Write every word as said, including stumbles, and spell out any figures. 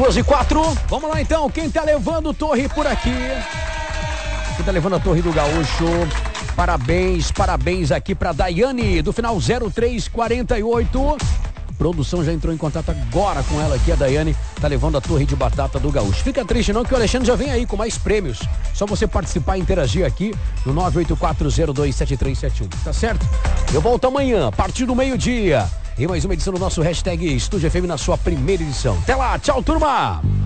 Duas e quatro. Vamos lá então, quem tá levando torre por aqui? Quem tá levando a torre do Gaúcho? Parabéns, parabéns aqui pra Daiane, do final zero três quarenta e oito. Produção já entrou em contato agora com ela aqui, a Daiane tá levando a torre de batata do Gaúcho. Fica triste não, que o Alexandre já vem aí com mais prêmios. Só você participar e interagir aqui no nove oito quatro zero dois sete três sete um, tá certo? Eu volto amanhã, a partir do meio-dia, em mais uma edição do nosso hashtag Estúdio F M na sua primeira edição. Até lá, tchau turma!